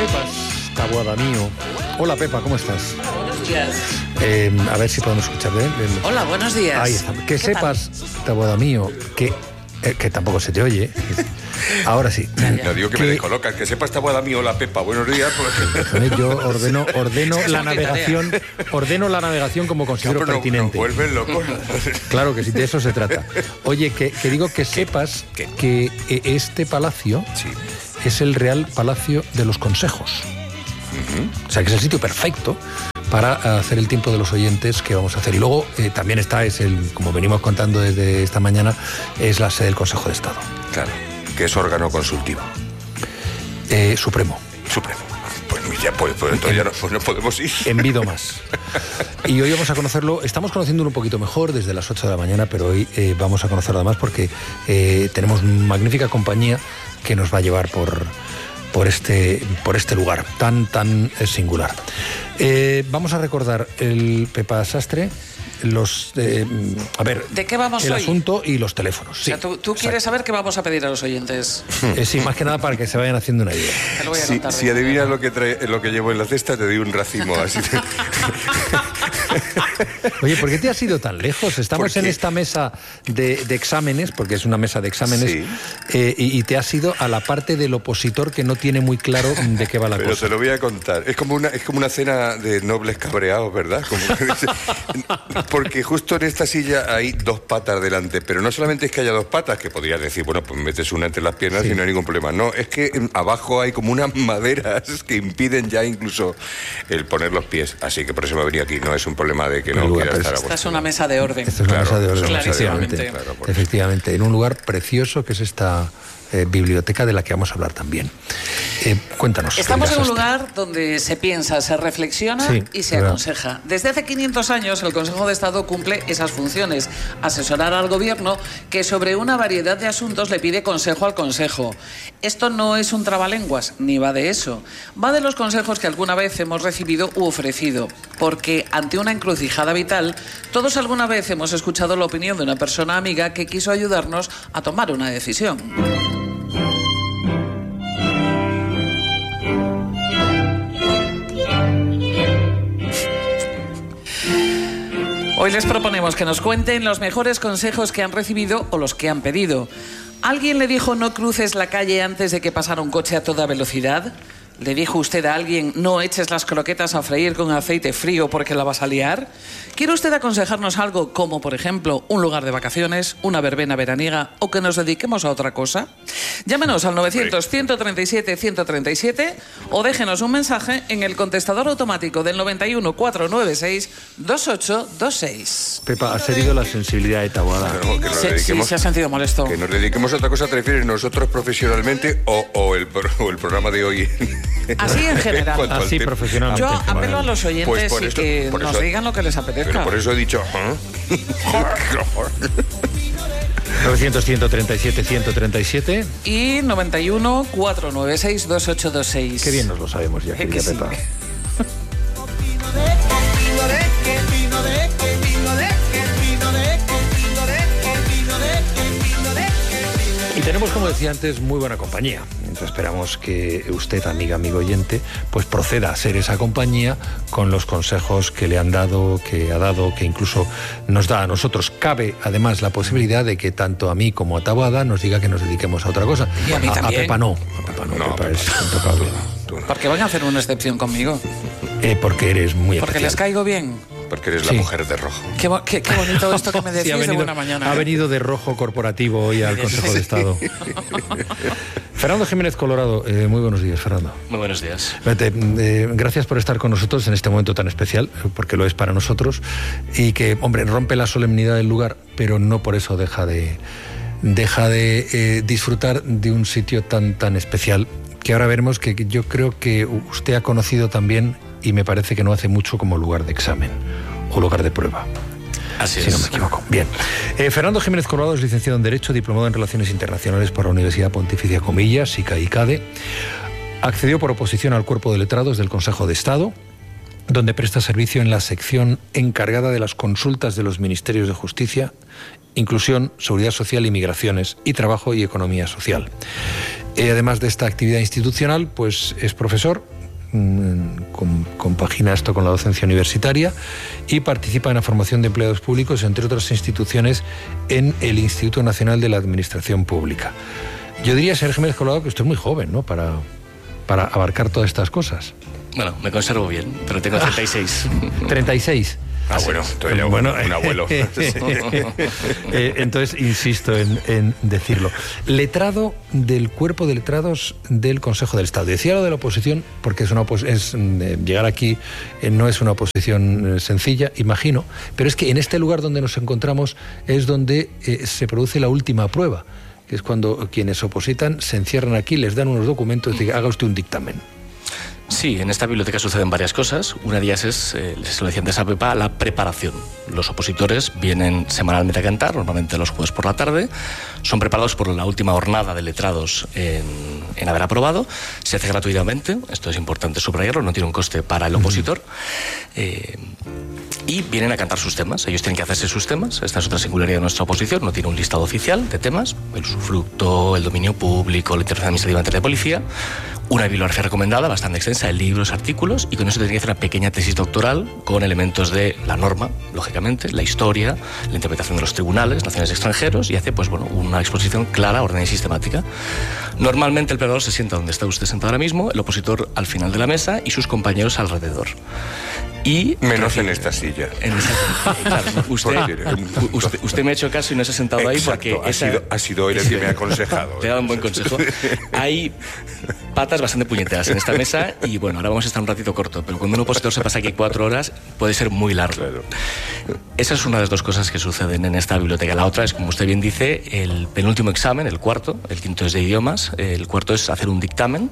sepas, taboada mío. Hola Pepa, ¿cómo estás? Buenos días. A ver si podemos escuchar bien. Hola, buenos días. Ahí está. Que sepas, taboada mío, que tampoco se te oye. Ahora sí. No digo que me descolocas, que sepas, taboada mío, hola Pepa, buenos días. Porque... Yo ordeno la navegación, como considero pertinente. No vuelven locos. Claro que sí, de eso se trata. Oye, que digo que sepas que este palacio es el Real Palacio de los Consejos. O sea, que es el sitio perfecto para hacer el tiempo de los oyentes que vamos a hacer. Y luego también está, como venimos contando desde esta mañana, es la sede del Consejo de Estado. Claro, que es órgano consultivo. Supremo. Pues ya, entonces ya no podemos ir. Envido más. Y hoy vamos a conocerlo, estamos conociéndolo un poquito mejor desde las 8 de la mañana, pero hoy vamos a conocerlo además porque tenemos magnífica compañía que nos va a llevar por este lugar tan singular. Vamos a recordar el Pepa Sastre, ¿de qué vamos el hoy? Asunto y los teléfonos. Sí, o sea, tú quieres saber qué vamos a pedir a los oyentes. Sí, más que nada para que se vayan haciendo una idea. Te lo voy a contar. Si adivinas lo que llevo en la cesta, te doy un racimo. Así Oye, ¿por qué te has ido tan lejos? Estamos en esta mesa de exámenes, porque es una mesa de exámenes, sí. Y te has ido a la parte del opositor que no tiene muy claro de qué va la cosa. Pero te lo voy a contar. Es como una cena de nobles cabreados, ¿verdad? Porque justo en esta silla hay dos patas delante, pero no solamente es que haya dos patas, que podrías decir, bueno, pues metes una entre las piernas y no hay ningún problema. No, es que abajo hay como unas maderas que impiden ya incluso el poner los pies. Así que por eso me he venido aquí. No es un problema de que no quiera estar a Esta es una mesa de orden. Esta es una mesa de orden, clarísimamente. Efectivamente, en un lugar precioso que es esta biblioteca de la que vamos a hablar también. Cuéntanos. Estamos en un lugar donde se piensa, se reflexiona y se aconseja. Desde hace 500 años el Consejo de Estado cumple esas funciones, asesorar al gobierno que sobre una variedad de asuntos le pide consejo al Consejo. Esto no es un trabalenguas, ni va de eso. Va de los consejos que alguna vez hemos recibido u ofrecido, porque ante una encrucijada vital, todos alguna vez hemos escuchado la opinión de una persona amiga que quiso ayudarnos a tomar una decisión. Hoy les proponemos que nos cuenten los mejores consejos que han recibido o los que han pedido. ¿Alguien le dijo no cruces la calle antes de que pasara un coche a toda velocidad? ¿Le dijo usted a alguien no eches las croquetas a freír con aceite frío porque la vas a liar? ¿Quiere usted aconsejarnos algo como, por ejemplo, un lugar de vacaciones, una verbena veraniega o que nos dediquemos a otra cosa? Llámenos al 900-137-137 o déjenos un mensaje en el contestador automático del 91 496 2826. Pepa, ¿has herido la sensibilidad de Taboada? Sí, se ha sentido molesto. Que nos dediquemos a otra cosa, ¿te refieres nosotros profesionalmente o el programa de hoy? Así en general. Así profesionalmente. Yo apelo a los oyentes pues y que nos digan lo que les apetezca. Pero por eso he dicho... 900-137-137 y 91 496 2826. Qué bien nos lo sabemos ya, querida Pepa. Y tenemos, como decía antes, muy buena compañía. Entonces esperamos que usted, amigo oyente, pues proceda a ser esa compañía con los consejos que le han dado, que ha dado, que incluso nos da a nosotros. Cabe, además, la posibilidad de que tanto a mí como a Taboada nos diga que nos dediquemos a otra cosa. Y a mí también. A Pepa no. Pepa es intocable. Porque van a hacer una excepción conmigo. Porque eres muy Porque especial. les caigo bien. Porque eres la mujer de rojo. Qué bonito esto que me decís de buena mañana. Ha venido de rojo corporativo hoy al Consejo de Estado. Fernando Jiménez Colorado, muy buenos días, Fernando. Muy buenos días. Gracias por estar con nosotros en este momento tan especial, porque lo es para nosotros, y que, hombre, rompe la solemnidad del lugar, pero no por eso deja de disfrutar de un sitio tan especial, que ahora veremos que yo creo que usted ha conocido también, y me parece que no hace mucho, como lugar de examen o lugar de prueba. Así es. Si no me equivoco. Bien. Fernando Jiménez Colorado es licenciado en Derecho, diplomado en Relaciones Internacionales por la Universidad Pontificia Comillas, SICA y CADE. Accedió por oposición al Cuerpo de Letrados del Consejo de Estado. donde presta servicio en la sección encargada de las consultas de los Ministerios de Justicia, Inclusión, Seguridad Social y Migraciones, y Trabajo y Economía Social. Además de esta actividad institucional, pues es profesor, compagina esto con la docencia universitaria y participa en la formación de empleados públicos, entre otras instituciones, en el Instituto Nacional de la Administración Pública. Yo diría, Sergio Jiménez Colado, que usted es muy joven, ¿no?, para abarcar todas estas cosas. Bueno, me conservo bien, pero tengo 36. 36. Ah, bueno, un abuelo. Entonces, insisto en decirlo. Letrado del Cuerpo de Letrados del Consejo del Estado. Decía lo de la oposición, porque llegar aquí no es una oposición sencilla, imagino, pero es que en este lugar donde nos encontramos es donde se produce la última prueba, que es cuando quienes opositan se encierran aquí, les dan unos documentos y dicen, haga usted un dictamen. Sí, en esta biblioteca suceden varias cosas. Una de ellas es, se lo decía antes a Pepa, la preparación. Los opositores vienen semanalmente a cantar, normalmente los jueves por la tarde, son preparados por la última jornada de letrados en haber aprobado, se hace gratuitamente, esto es importante subrayarlo, no tiene un coste para el opositor, y vienen a cantar sus temas. Ellos tienen que hacerse sus temas. Esta es otra singularidad de nuestra oposición, no tiene un listado oficial de temas, el usufructo, el dominio público, la intervención administrativa ante la policía, una bibliografía recomendada bastante extensa de libros, artículos, y con eso tiene que hacer una pequeña tesis doctoral con elementos de la norma, lógicamente, la historia, la interpretación de los tribunales, nacionales y extranjeros, y hace una exposición clara, ordenada y sistemática. Normalmente el preparador se sienta donde está usted sentado ahora mismo, el opositor al final de la mesa y sus compañeros alrededor. Y menos en esta silla. Claro, usted me ha hecho caso y no se ha sentado ahí porque ha sido él el que me ha aconsejado. Te ha dado un buen consejo. Hay patas bastante puñeteras en esta mesa y bueno, ahora vamos a estar un ratito corto, pero cuando un opositor se pasa aquí 4 horas puede ser muy largo. Claro. Esa es una de las dos cosas que suceden en esta biblioteca. La otra es, como usted bien dice, el penúltimo examen, el cuarto, el quinto es de idiomas, el cuarto es hacer un dictamen.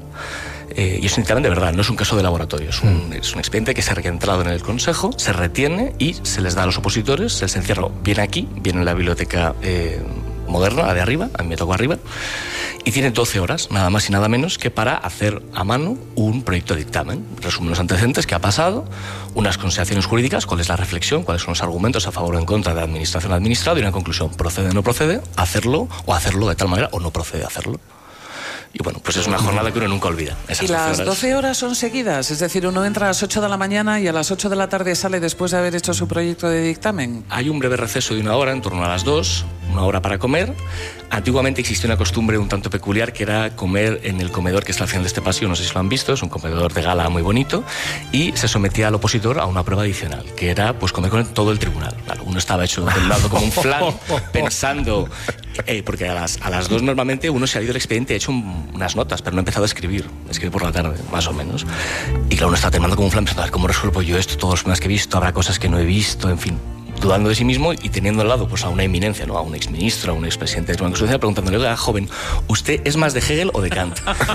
Y es un dictamen de verdad, no es un caso de laboratorio, es un expediente que se ha entrado en el Consejo, se retiene y se les da a los opositores, se les encierra bien aquí, bien en la biblioteca moderna, la de arriba, a mí me tocó arriba, y tiene 12 horas, nada más y nada menos, que para hacer a mano un proyecto de dictamen. Resumen los antecedentes, qué ha pasado, unas consideraciones jurídicas, cuál es la reflexión, cuáles son los argumentos a favor o en contra de la administración al administrado, y una conclusión, procede o no procede, hacerlo de tal manera o no procede hacerlo. Y bueno, pues es una jornada que uno nunca olvida. ¿Y las 12 horas son seguidas? Es decir, uno entra a las 8 de la mañana y a las 8 de la tarde sale después de haber hecho su proyecto de dictamen. Hay un breve receso de 1 hora, en torno a las 2, 1 hora para comer. Antiguamente existía una costumbre un tanto peculiar que era comer en el comedor que está al final de este pasillo, no sé si lo han visto, es un comedor de gala muy bonito, y se sometía al opositor a una prueba adicional, que era pues comer con todo el tribunal. Claro, uno estaba hecho de un lado como un flan, pensando, porque a las 2 normalmente uno se ha ido del expediente, ha hecho unas notas, pero no ha empezado a escribir por la tarde, más o menos. Y claro, uno está terminando como un flan, pensando, a ver, ¿cómo resuelvo yo esto? Todos los problemas que he visto, habrá cosas que no he visto, en fin, dudando de sí mismo y teniendo al lado pues a una eminencia, ¿no?, a un exministro, a un expresidente del Banco Social, preguntándole, oiga, joven, ¿usted es más de Hegel o de Kant?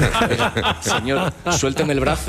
Señor, suélteme el brazo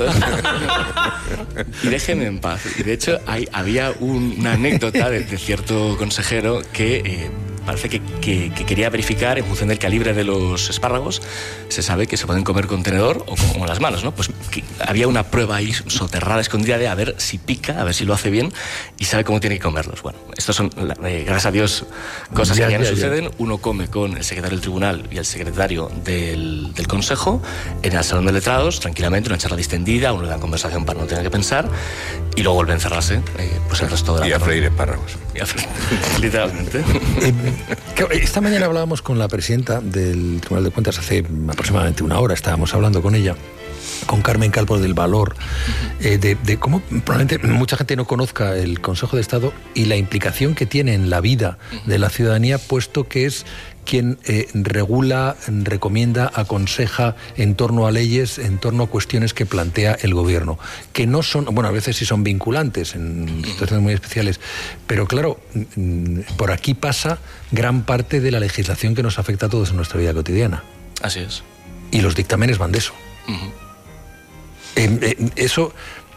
y déjeme en paz. Y de hecho había una anécdota de cierto consejero que parece que quería verificar en función del calibre de los espárragos, se sabe que se pueden comer con tenedor o con las manos, ¿no? Pues que había una prueba ahí soterrada, escondida, de a ver si pica, a ver si lo hace bien y sabe cómo tiene que comerlos. Bueno, estos son, gracias a Dios, cosas que ya no suceden. Uno come con el secretario del tribunal y el secretario del Consejo en el salón de letrados, tranquilamente, una charla distendida, una gran conversación para no tener que pensar, y luego vuelve a encerrarse pues el resto de la tarde. Y a freír espárragos. Literalmente. Esta mañana hablábamos con la presidenta del Tribunal de Cuentas, hace aproximadamente 1 hora estábamos hablando con ella, con Carmen Calvo, del valor de cómo probablemente mucha gente no conozca el Consejo de Estado y la implicación que tiene en la vida de la ciudadanía, puesto que es quien regula, recomienda, aconseja en torno a leyes, en torno a cuestiones que plantea el gobierno, que no son, bueno, a veces sí son vinculantes en situaciones muy especiales, pero claro, por aquí pasa gran parte de la legislación que nos afecta a todos en nuestra vida cotidiana. Así es. Y los dictámenes van de eso. Eso...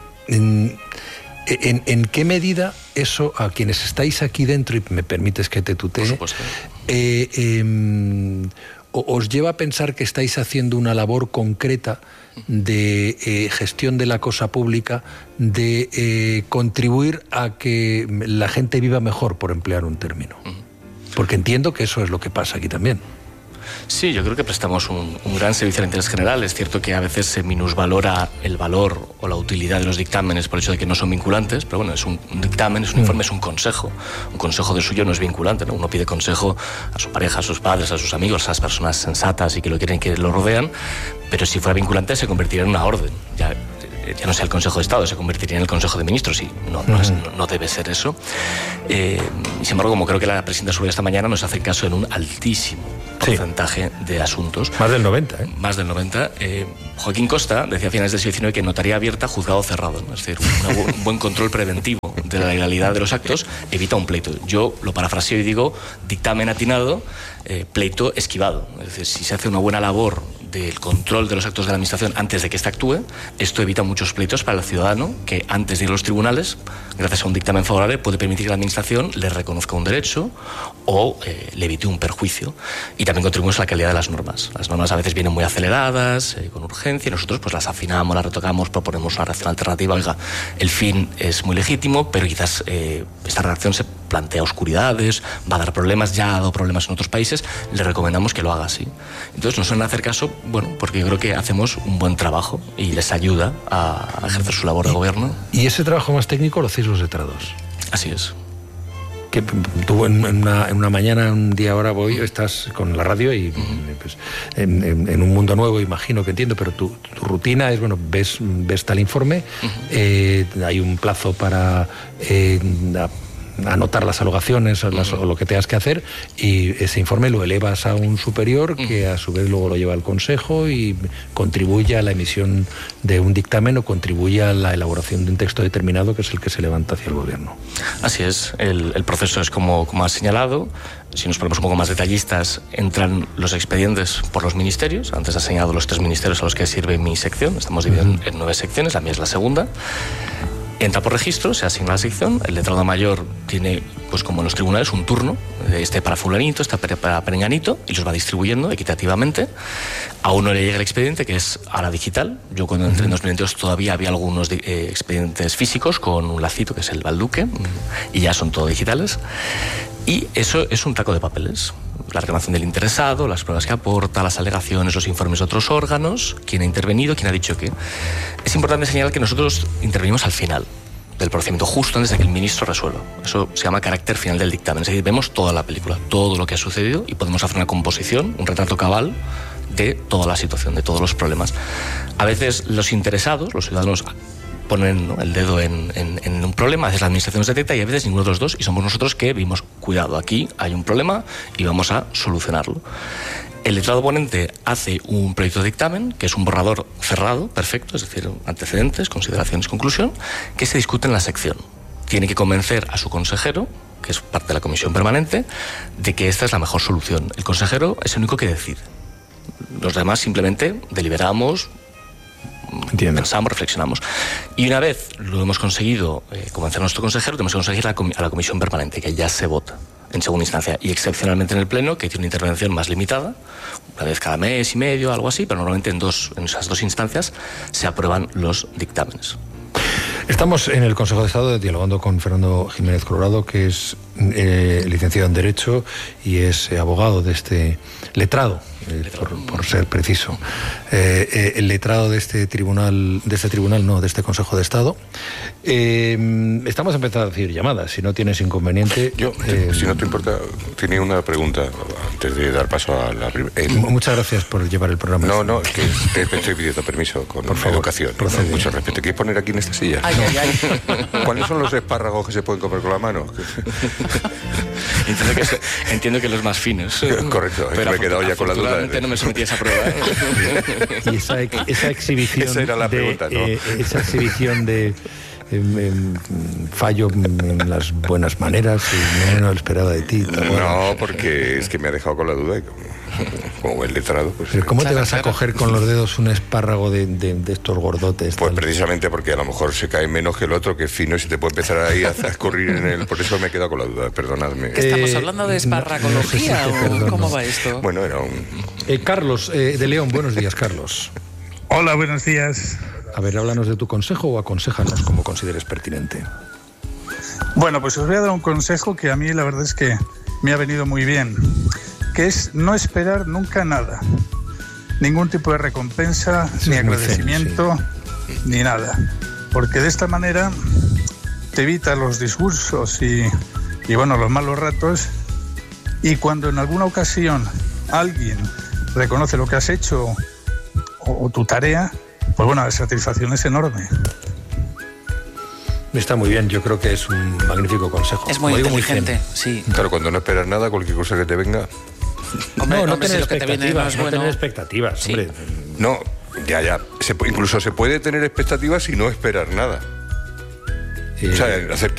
¿En qué medida eso, a quienes estáis aquí dentro, y me permites que te tutee, os lleva a pensar que estáis haciendo una labor concreta de gestión de la cosa pública, de contribuir a que la gente viva mejor, por emplear un término. Porque entiendo que eso es lo que pasa aquí también. Sí, yo creo que prestamos un gran servicio al interés general. Es cierto que a veces se minusvalora el valor o la utilidad de los dictámenes por el hecho de que no son vinculantes, pero bueno, es un dictamen, es un informe, es un consejo. Un consejo de suyo no es vinculante, ¿no? Uno pide consejo a su pareja, a sus padres, a sus amigos, a las personas sensatas y que lo quieren, que lo rodean, pero si fuera vinculante se convertiría en una orden. Ya no sea el Consejo de Estado, se convertiría en el Consejo de Ministros y no debe ser eso. Sin embargo, como creo que la presidenta subió esta mañana, nos hace caso en un altísimo porcentaje de asuntos. Más del 90, ¿eh? Más del 90. Joaquín Costa decía a finales del siglo XIX que notaría abierta, juzgado cerrado, ¿no? Es decir, un buen control preventivo de la legalidad de los actos evita un pleito. Yo lo parafraseo y digo dictamen atinado, pleito esquivado. Es decir, si se hace una buena labor del control de los actos de la administración antes de que éste actúe, esto evita muchos pleitos para el ciudadano que antes de ir a los tribunales, gracias a un dictamen favorable, puede permitir que la administración le reconozca un derecho o le evite un perjuicio. Y también contribuimos a la calidad de las normas. Las normas a veces vienen muy aceleradas, con urgencia, y nosotros pues las afinamos, las retocamos, proponemos una redacción alternativa. Oiga, el fin es muy legítimo, pero quizás esta redacción se plantea oscuridades, va a dar problemas, ya ha dado problemas en otros países, le recomendamos que lo haga así. Entonces nos suelen hacer caso, bueno, porque yo creo que hacemos un buen trabajo y les ayuda a ejercer su labor de gobierno. ¿Y ese trabajo más técnico lo hacéis los letrados? Así es. Que tú en una mañana, un día ahora estás con la radio y pues, en un mundo nuevo, imagino que entiendo, pero tu rutina es, bueno, ves tal informe, hay un plazo para anotar las alogaciones o lo que tengas que hacer, y ese informe lo elevas a un superior que a su vez luego lo lleva al Consejo y contribuye a la emisión de un dictamen o contribuye a la elaboración de un texto determinado que es el que se levanta hacia el gobierno. Así es, el proceso es como has señalado. Si nos ponemos un poco más detallistas, entran los expedientes por los ministerios. Antes has señalado los 3 ministerios a los que sirve mi sección. Estamos divididos en 9 secciones, la mía es la segunda. Entra por registro, se asigna la sección, el letrado mayor tiene, pues como en los tribunales, un turno, este para fulanito, este para perenganito, y los va distribuyendo equitativamente. A uno le llega el expediente, que es a la digital. Yo cuando entré en 2022 todavía había algunos expedientes físicos con un lacito, que es el balduque, y ya son todo digitales. Y eso es un taco de papeles. La reclamación del interesado, las pruebas que aporta, las alegaciones, los informes de otros órganos, quién ha intervenido, quién ha dicho qué. Es importante señalar que nosotros intervenimos al final del procedimiento, justo antes de que el ministro resuelva. Eso se llama carácter final del dictamen. Es decir, vemos toda la película, todo lo que ha sucedido y podemos hacer una composición, un retrato cabal de toda la situación, de todos los problemas. A veces los interesados, los ciudadanos, ponen, ¿no?, el dedo en un problema, a veces la administración nos detecta y a veces ninguno de los dos, y somos nosotros que vimos, cuidado, aquí hay un problema y vamos a solucionarlo. El letrado ponente hace un proyecto de dictamen, que es un borrador cerrado, perfecto, es decir, antecedentes, consideraciones, conclusión, que se discute en la sección. Tiene que convencer a su consejero, que es parte de la comisión permanente, de que esta es la mejor solución. El consejero es el único que decide. Los demás simplemente deliberamos, Entiendo. Pensamos, reflexionamos. Y una vez lo hemos conseguido convencer a nuestro consejero, tenemos que conseguir a la comisión permanente, que ya se vota en segunda instancia, y excepcionalmente en el Pleno, que tiene una intervención más limitada, una vez cada mes y medio, algo así, pero normalmente en esas 2 instancias se aprueban los dictámenes. Estamos en el Consejo de Estado dialogando con Fernando Jiménez Colorado, que es licenciado en Derecho y es abogado de este letrado, por ser preciso, el letrado de este Consejo de Estado. Estamos empezando a recibir llamadas, si no tienes inconveniente. Yo, si no te importa, tenía una pregunta antes de dar paso a la primera. Muchas gracias por llevar el programa. No, es que te estoy pidiendo permiso con educación. Procede. No, mucho respeto. ¿Quieres poner aquí en esta silla? Ay. ¿Cuáles son los espárragos que se pueden comer con la mano? Entiendo que los más finos. Correcto, pero me he quedado ya con la duda. No me sometí a esa prueba. Y esa exhibición. Esa era la pregunta, ¿no? Esa exhibición de fallo en las buenas maneras y no lo esperaba de ti. No, porque es que me ha dejado con la duda y como buen letrado, pues... ¿Pero cómo te vas a coger con los dedos un espárrago de estos gordotes? Pues precisamente porque a lo mejor se cae menos que el otro, que es fino, y se te puede empezar ahí a escurrir en él. Por eso me he quedado con la duda, perdonadme. ¿Estamos hablando de esparracología o cómo va esto? Bueno, era un... Carlos, de León, buenos días, Carlos. Hola, buenos días. A ver, háblanos de tu consejo o aconséjanos como consideres pertinente. Bueno, pues os voy a dar un consejo que a mí la verdad es que me ha venido muy bien, que es no esperar nunca nada. Ningún tipo de recompensa, ni agradecimiento, ni nada. Porque de esta manera te evita los disgustos y bueno, los malos ratos. Y cuando en alguna ocasión alguien reconoce lo que has hecho o tu tarea, pues bueno, la satisfacción es enorme. Está muy bien, yo creo que es un magnífico consejo. Es muy inteligente, sí. Claro, cuando no esperas nada, cualquier cosa que te venga... Hombre, no tener expectativas, no tener expectativas, sí. Hombre. No, ya. Incluso se puede tener expectativas y no esperar nada. O sea, hacer